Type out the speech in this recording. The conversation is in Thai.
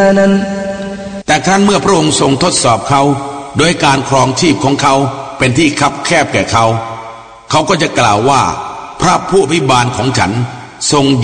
แต่ครั้นเมื่อพระองค์ทรงทดสอบเขาโดยการครองชีพของเขาเป็นที่คับแคบแก่เขาเขาก็จะกล่าวว่าพระผู้อภิบาลของฉันทรง